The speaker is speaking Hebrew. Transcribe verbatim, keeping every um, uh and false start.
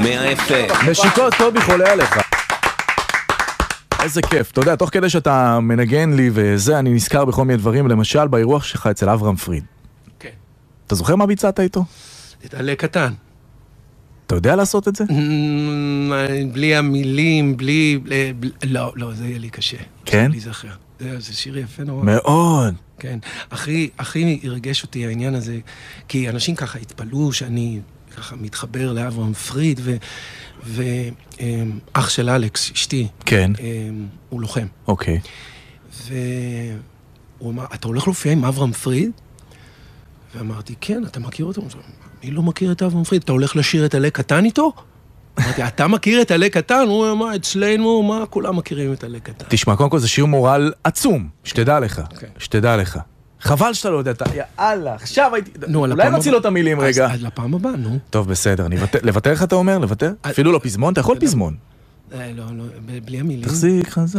מאה אף אם. נשיקות, טובי חולה עליך. איזה כיף. אתה יודע, תוך כדי שאתה מנגן לי וזה, אני נזכר בכל מיני דברים, למשל באירוח שלך אצל אברהם פריד. כן. אתה זוכר מה ביצעת איתו? את עלה קטן. אתה יודע לעשות את זה? בלי המילים, בלי... לא, לא, זה יהיה לי קשה. כן? לי זכר. זה שיר יפה נורא. מאוד. כן. הכי, הכי הרגש אותי העניין הזה, כי אנשים ככה התפלאו שאני ככה מתחבר לאברהם פריד, ו... ואח של אלכס, אשתי, כן. הוא לוחם. אוקיי. והוא אמר, אתה הולך להופיע עם אברהם פריד? ואמרתי, כן, אתה מכיר אותו? אני לא מכיר את אברהם פריד, אתה הולך לשיר את עלה קטן איתו? אמרתי, אתה מכיר את עלה קטן? הוא אמר, אצלנו, מה, כולם מכירים את עלה קטן. תשמע, קודם כל זה שיר מורל עצום, שתדע לך, שתדע לך. חבל שאתה לא יודע, יאללה, עכשיו הייתי... אולי נוציא לו את המילים רגע. אז לפעם הבאה, נו. טוב, בסדר, לוותר לך אתה אומר? לוותר? אפילו לא פזמון? אתה יכול פזמון. לא, לא, בלי המילים. תחזיק חזק.